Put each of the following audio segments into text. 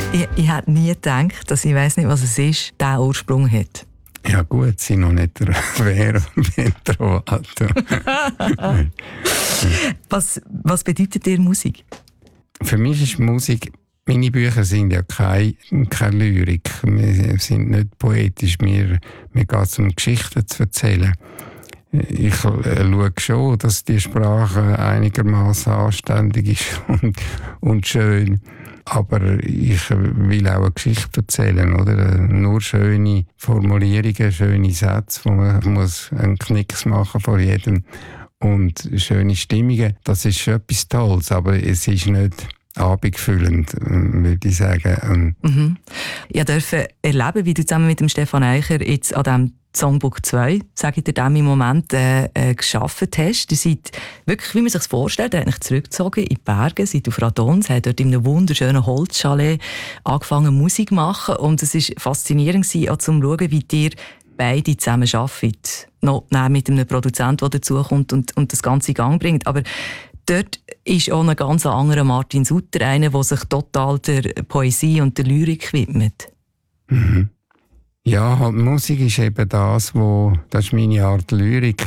Ich hätte nie gedacht, dass ich weiss nicht, was es ist, diesen Ursprung hat. Ja gut, sie noch nicht der Vero Ventrovato. Was bedeutet dir Musik? Für mich ist Musik, meine Bücher sind ja keine Lyrik. Wir sind nicht poetisch. Mir geht es um Geschichten zu erzählen. Ich schaue schon, dass die Sprache einigermaßen anständig ist und schön. Aber ich will auch eine Geschichte erzählen, oder? Nur schöne Formulierungen, schöne Sätze, wo man muss einen Knicks machen vor jedem. Und schöne Stimmungen, das ist schon etwas Tolles, aber es ist nicht abendfüllend, würde ich sagen. Ich durfte erleben, wie du zusammen mit dem Stefan Eicher jetzt an diesem Songbook 2, sage ich dir, dem im Moment gearbeitet hast. Ihr seid wirklich, wie man sich das vorstellt, ihr habt euch zurückgezogen in die Berge, seid auf Radons, habt dort in einem wunderschönen Holzchalet angefangen Musik zu machen und es war faszinierend auch zum Schauen, wie ihr beide zusammen arbeitet. Noch mit einem Produzenten, der dazukommt und das Ganze in Gang bringt. Aber dort ist auch ein ganz anderer Martin Sutter, einer, der sich total der Poesie und der Lyrik widmet. Mhm. Ja, halt, Musik ist eben das ist meine Art Lyrik.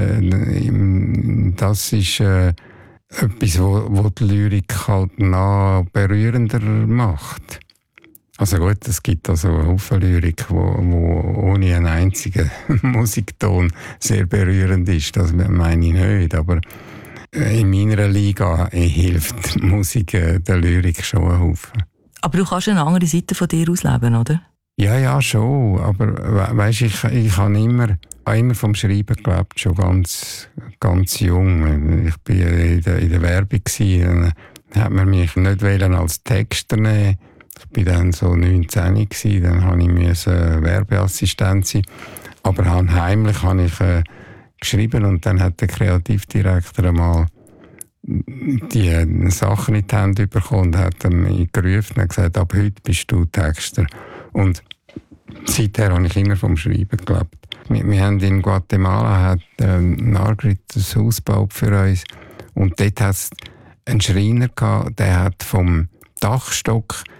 Das ist etwas, wo die Lyrik halt noch berührender macht. Also gut, es gibt also eine Haufen Lyrik, wo ohne einen einzigen Musikton sehr berührend ist. Das meine ich nicht, aber in meiner Liga hilft Musik der Lyrik schon einen Haufen. Aber du kannst eine andere Seite von dir ausleben, oder? Ja, schon. Aber weißt, ich habe immer vom Schreiben gelebt, schon ganz jung. Ich war in der Werbung, dann hat man mich nicht als Texter nehmen. Ich war dann so 19 gewesen, dann musste ich Werbeassistent sein. Aber heimlich habe ich geschrieben und dann hat der Kreativdirektor einmal die Sachen in die Hände bekommen und hat mich gerufen und gesagt, ab heute bist du Texter. Und seither habe ich immer vom Schreiben gelebt. Wir haben in Guatemala Margrit ein Haus gebaut für uns und dort hat es einen Schreiner gehabt, der hat vom Dachstock